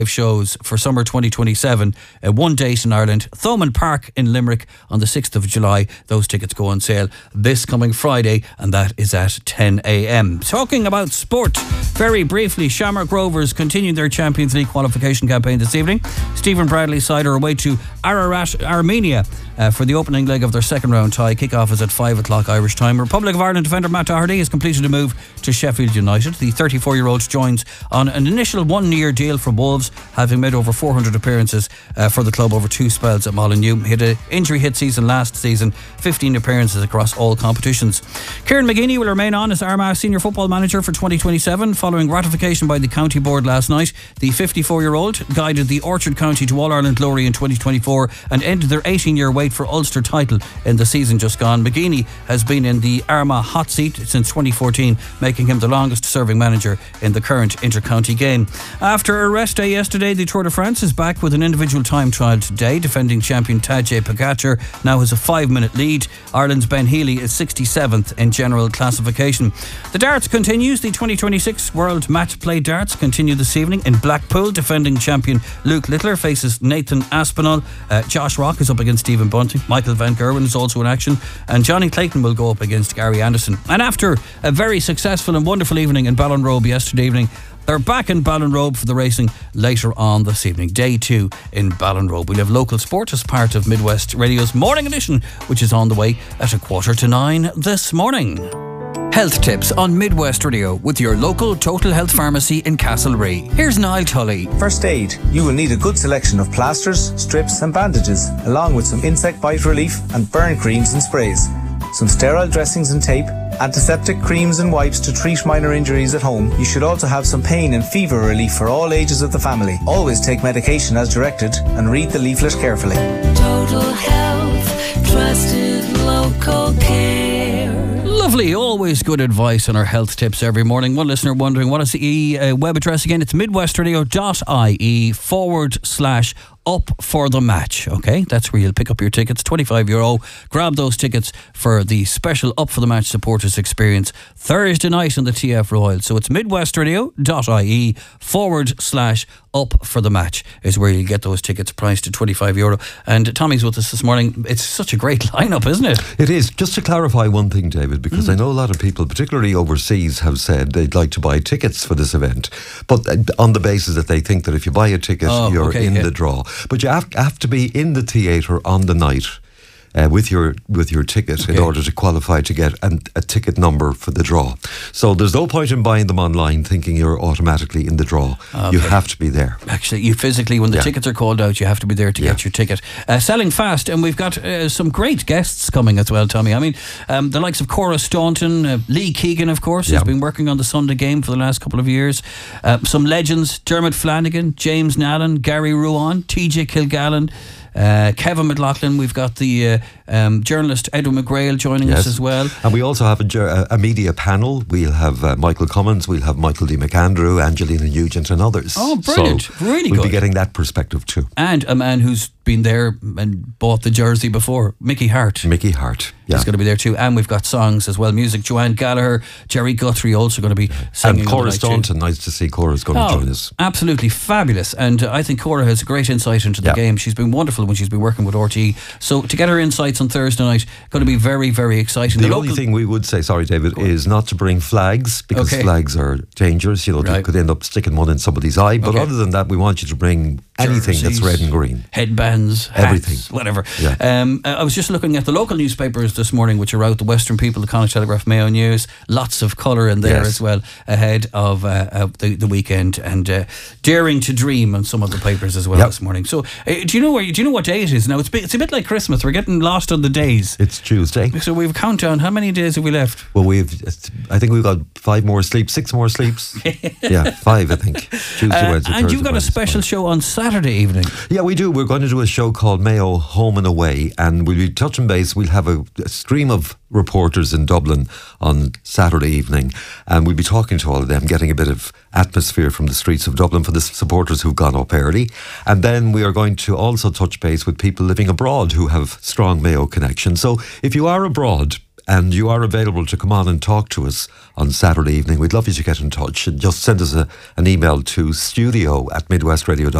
shows for summer 2027. One date in Ireland, Thomond Park in Limerick on the 6th of July. Those tickets go on sale this coming Friday, and that is at 10 a.m. Talking about sport, very briefly, Shamrock Rovers continue their Champions League qualification campaign this evening. Stephen Bradley's side are away to Ararat, Armenia for the opening leg of their second round tie. Kick-off is at 5 o'clock Irish time. Republic of Ireland defender Matt Doherty has completed a move to Sheffield United. The 34-year-old joins on an initial one-year deal from Wolves, having made over 400 appearances for the club over 2 spells at Molineux. He had an injury-hit season last season, 15 appearances across all competitions. Kieran McGeeney will remain on as Armagh senior football manager for 2027 following ratification by the county board last night. The 54-year-old guided the Orchard County to All-Ireland glory in 2024 and ended their 18-year wait for Ulster title in the season just gone. McGeeney has been in the Armagh hot seat since 2014, making him the longest serving manager in the current inter-county game. After a rest day yesterday, the Tour de France is back with an individual time trial today. Defending champion Tadej Pogacar now has a 5-minute lead. Ireland's Ben Healy is 67th in general classification. The darts continues. The 2026 World Match Play Darts continue this evening in Blackpool. Defending champion Luke Littler faces Nathan Aspinall. Josh Rock is up against Stephen Bunting. Michael Van Gerwen is also in action, and Johnny Clayton will go up against Gary Anderson. And after a very successful and wonderful evening in Ballinrobe yesterday evening, they're back in Ballinrobe for the racing later on this evening. Day 2 in Ballinrobe. We'll have local sport as part of Midwest Radio's morning edition, which is on the way at 8:45 this morning. Health tips on Midwest Radio with your local Total Health Pharmacy in Castlerea. Here's Niall Tully. First aid. You will need a good selection of plasters, strips and bandages, along with some insect bite relief and burn creams and sprays, some sterile dressings and tape, antiseptic creams and wipes to treat minor injuries at home. You should also have some pain and fever relief for all ages of the family. Always take medication as directed and read the leaflet carefully. Total Health, trusted local care. Lovely, always good advice on our health tips every morning. One listener wondering, what is the web address again? It's midwestradio.ie/up for the match. Okay, that's where you'll pick up your tickets, €25. Grab those tickets for the special Up for the Match supporters experience Thursday night in the TF Royal. So it's midwestradio.ie/up for the match is where you get those tickets priced at €25. And Tommy's with us this morning. It's such a great lineup, isn't it? It is. Just to clarify one thing, David, because I know a lot of people, particularly overseas, have said they'd like to buy tickets for this event, but on the basis that they think that if you buy a ticket, you're in the draw. But you have to be in the theatre on the night with your ticket in order to qualify to get a ticket number for the draw. So there's no point in buying them online thinking you're automatically in the draw. You have to be there. Actually, you physically, when the tickets are called out, you have to be there to get your ticket. Selling fast, and we've got some great guests coming as well, Tommy. I mean, the likes of Cora Staunton, Lee Keegan, of course, who's been working on the Sunday game for the last couple of years. Some legends, Dermot Flanagan, James Nallen, Gary Ruan, TJ Kilgallen, Kevin McLaughlin. We've got the journalist Edwin McGrail joining us as well, and we also have a media panel. We'll have Michael Cummins, we'll have Michael D. McAndrew, Angelina Nugent and others. Oh, brilliant. So really we'll good. be getting that perspective too. And a man who's been there and bought the jersey before, Mickey Hart. Mickey Hart, He's going to be there too. And we've got songs as well, music. Joanne Gallagher, Jerry Guthrie also going to be singing. And Cora Staunton, nice to see Cora's going to join us. Absolutely fabulous. And I think Cora has a great insight into the game. She's been wonderful when she's been working with RTE. So to get her insights on Thursday night, going to be very, very exciting. The only thing we would say, sorry David, is not to bring flags, because flags are dangerous. You know, they could end up sticking one in somebody's eye. But other than that, we want you to bring anything that's red and green. Headbands, hats, everything. Whatever. I was just looking at the local newspapers this morning, which are out, the Western People, the Connacht Telegraph, Mayo News. Lots of colour in there as well ahead of the weekend, and Daring to Dream on some of the papers as well this morning. So do you know what day it is now? It's a bit like Christmas. We're getting lost on the days. It's Tuesday. So we've a countdown. How many days have we left? Well, I think we've got 5 more sleeps, 6 more sleeps. 5 I think. Tuesday, Wednesday, and you've got a special show on Saturday evening. Yeah, we do. We're going to do a show called Mayo Home and Away, and we'll be touching base. We'll have a stream of reporters in Dublin on Saturday evening, and we'll be talking to all of them, getting a bit of atmosphere from the streets of Dublin for the supporters who've gone up early. And then we are going to also touch base with people living abroad who have strong Mayo connections. So if you are abroad and you are available to come on and talk to us on Saturday evening, we'd love you to get in touch and just send us an email to studio@midwestradio.com.